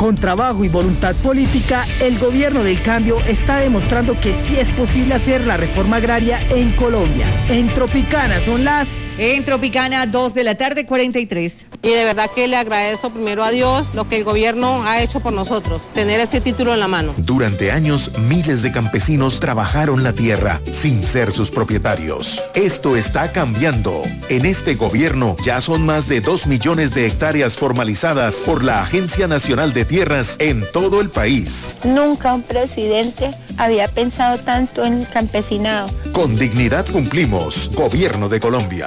Con trabajo y voluntad política, el gobierno del cambio está demostrando que sí es posible hacer la reforma agraria en Colombia. En Tropicana son las... En Tropicana, 2:43 p.m. Y de verdad que le agradezco primero a Dios lo que el gobierno ha hecho por nosotros, tener este título en la mano. Durante años, miles de campesinos trabajaron la tierra sin ser sus propietarios. Esto está cambiando. En este gobierno ya son más de 2 millones de hectáreas formalizadas por la Agencia Nacional de Tierras en todo el país. Nunca un presidente había pensado tanto en el campesinado. Con dignidad cumplimos. Gobierno de Colombia.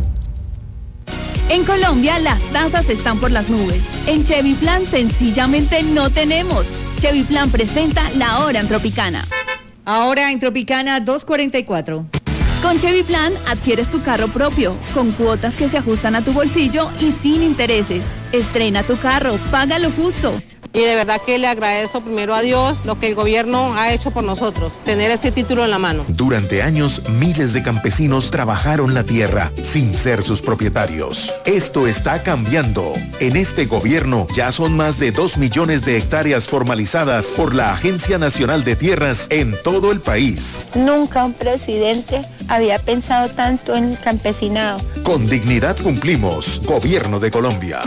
En Colombia las tasas están por las nubes. En Cheviplan sencillamente no tenemos. Cheviplan presenta La Hora en Tropicana. Ahora en Tropicana, 2:44 p.m. Con Cheviplan adquieres tu carro propio, con cuotas que se ajustan a tu bolsillo y sin intereses. Estrena tu carro, págalo justo. Y de verdad que le agradezco primero a Dios lo que el gobierno ha hecho por nosotros, tener este título en la mano. Durante años, miles de campesinos trabajaron la tierra sin ser sus propietarios. Esto está cambiando. En este gobierno ya son más de 2 millones de hectáreas formalizadas por la Agencia Nacional de Tierras en todo el país. Nunca un presidente había pensado tanto en el campesinado. Con dignidad cumplimos. Gobierno de Colombia.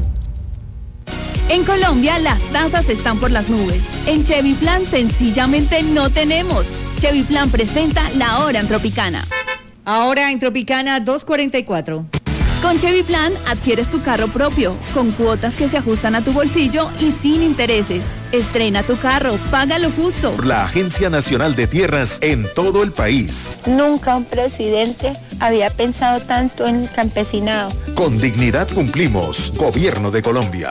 En Colombia las tasas están por las nubes. En Cheviplan sencillamente no tenemos. Cheviplan presenta La Hora en Tropicana. Ahora en Tropicana, 2:44 p.m. Con Cheviplan adquieres tu carro propio, con cuotas que se ajustan a tu bolsillo y sin intereses. Estrena tu carro, págalo justo. Por la Agencia Nacional de Tierras en todo el país. Nunca un presidente había pensado tanto en el campesinado. Con dignidad cumplimos. Gobierno de Colombia.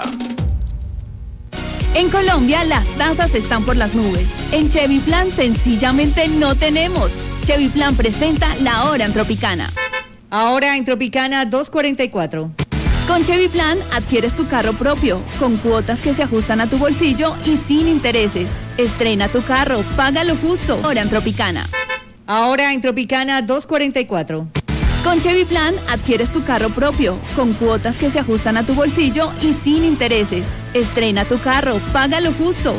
En Colombia las tasas están por las nubes. En Cheviplan sencillamente no tenemos. Cheviplan presenta La Hora en Tropicana. Ahora en Tropicana, 2:44 p.m. Con Cheviplan adquieres tu carro propio, con cuotas que se ajustan a tu bolsillo y sin intereses. Estrena tu carro, págalo justo. Ahora en Tropicana. Ahora en Tropicana, 2:44 p.m. Con Cheviplan adquieres tu carro propio, con cuotas que se ajustan a tu bolsillo y sin intereses. Estrena tu carro, págalo justo.